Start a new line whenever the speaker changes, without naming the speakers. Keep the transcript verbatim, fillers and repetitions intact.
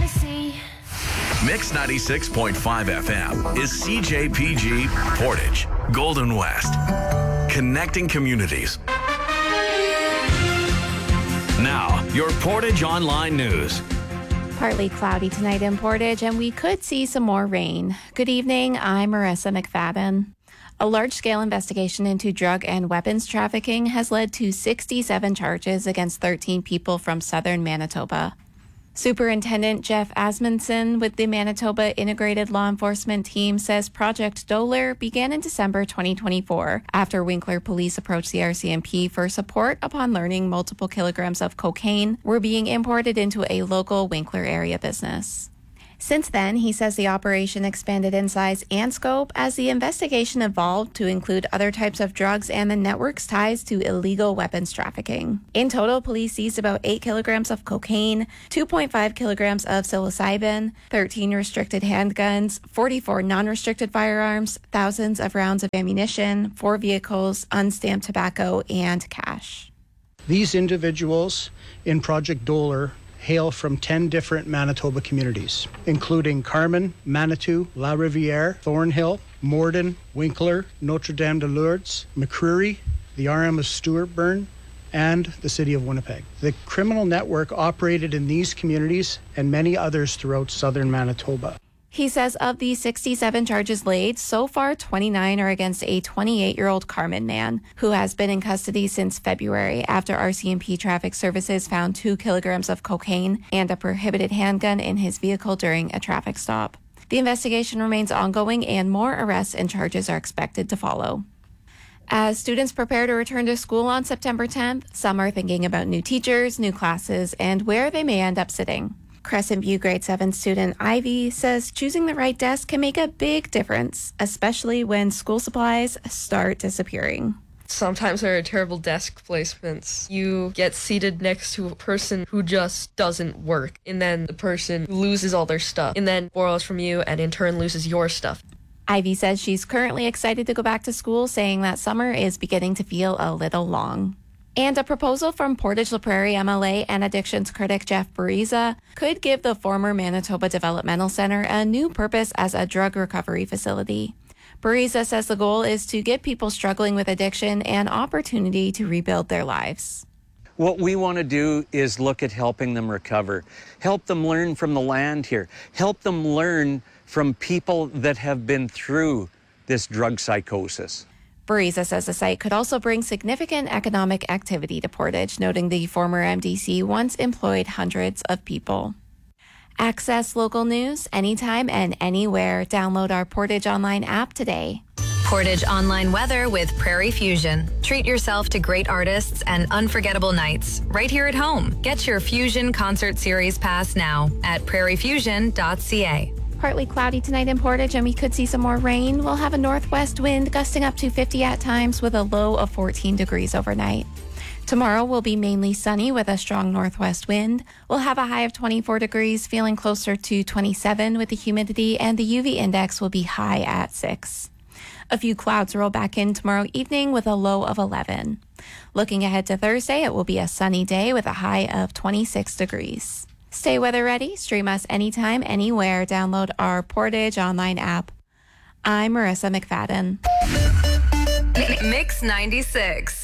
fantasy.
Mix ninety-six point five F M is C J P G Portage, Golden West. Connecting communities. Now, your Portage Online News.
Partly cloudy tonight in Portage, and we could see some more rain. Good evening, I'm Marissa McFadden. A large-scale investigation into drug and weapons trafficking has led to sixty-seven charges against thirteen people from southern Manitoba. Superintendent Jeff Asmundson with the Manitoba Integrated Law Enforcement Team says Project Doler began in December twenty twenty-four after Winkler police approached the R C M P for support upon learning multiple kilograms of cocaine were being imported into a local Winkler area business. Since then, he says the operation expanded in size and scope as the investigation evolved to include other types of drugs and the network's ties to illegal weapons trafficking. In total, police seized about eight kilograms of cocaine, two point five kilograms of psilocybin, thirteen restricted handguns, forty-four non-restricted firearms, thousands of rounds of ammunition, four vehicles, unstamped tobacco, and cash.
These individuals in Project Doler hail from ten different Manitoba communities, including Carman, Manitou, La Riviere, Thornhill, Morden, Winkler, Notre Dame de Lourdes, McCreary, the R M of Stewartburn, and the City of Winnipeg. The criminal network operated in these communities and many others throughout southern Manitoba.
He says of the sixty-seven charges laid, so far twenty-nine are against a twenty-eight-year-old Carman man who has been in custody since February after R C M P Traffic Services found two kilograms of cocaine and a prohibited handgun in his vehicle during a traffic stop. The investigation remains ongoing and more arrests and charges are expected to follow. As students prepare to return to school on September tenth, some are thinking about new teachers, new classes, and where they may end up sitting. Crescent View grade seven student Ivy says choosing the right desk can make a big difference, especially when school supplies start disappearing.
Sometimes there are terrible desk placements. You get seated next to a person who just doesn't work, and then the person loses all their stuff, and then borrows from you and in turn loses your stuff.
Ivy says she's currently excited to go back to school, saying that summer is beginning to feel a little long. And a proposal from Portage La Prairie M L A and addictions critic Jeff Bariza could give the former Manitoba Developmental Center a new purpose as a drug recovery facility. Bariza says the goal is to give people struggling with addiction an opportunity to rebuild their lives.
What we want to do is look at helping them recover, help them learn from the land here, help them learn from people that have been through this drug psychosis.
Bariza says the site could also bring significant economic activity to Portage, noting the former M D C once employed hundreds of people. Access local news anytime and anywhere. Download our Portage Online app today.
Portage Online weather with Prairie Fusion. Treat yourself to great artists and unforgettable nights right here at home. Get your Fusion Concert Series pass now at prairie fusion dot c a.
Partly cloudy tonight in Portage, and we could see some more rain. We'll have a northwest wind gusting up to fifty at times with a low of fourteen degrees overnight. Tomorrow will be mainly sunny with a strong northwest wind. We'll have a high of twenty-four degrees, feeling closer to twenty-seven with the humidity, and the U V index will be high at six. A few clouds roll back in tomorrow evening with a low of eleven. Looking ahead to Thursday, it will be a sunny day with a high of twenty-six degrees. Stay weather ready. Stream us anytime, anywhere. Download our Portage Online app. I'm Marissa McFadden.
Mix ninety-six.